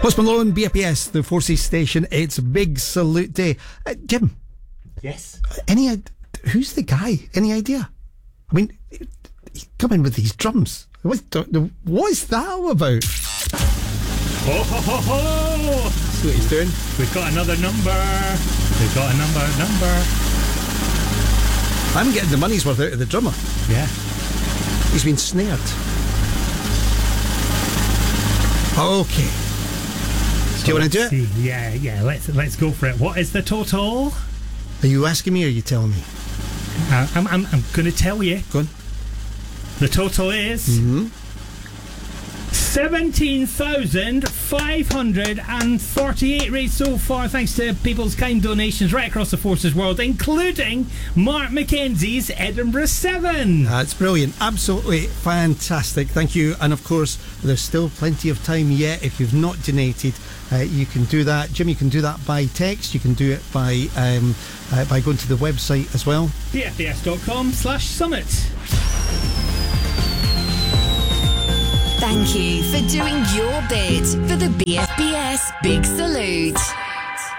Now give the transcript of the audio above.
Post Malone, BFBS, the Forces Station. It's Big Salute Day. Jim. Yes. Who's the guy? Any idea? I mean, he's coming with these drums. What's that all about? Ho, ho, ho, ho! See what he's doing? We've got another number. We've got a number. I'm getting the money's worth out of the drummer. Yeah. He's been snared. Okay. Do you want to do it? Yeah. Let's go for it. What is the total? Are you asking me or are you telling me? I'm going to tell you. Go on. The total is 17,548 raised so far, thanks to people's kind donations right across the Forces world, including Mark Mackenzie's Edinburgh 7. That's brilliant. Absolutely fantastic. Thank you. And of course, there's still plenty of time yet. If you've not donated, you can do that. Jim, you can do that by text. You can do it by going to the website as well. bfbs.com/summit. Thank you for doing your bit for the BFBS Big Salute.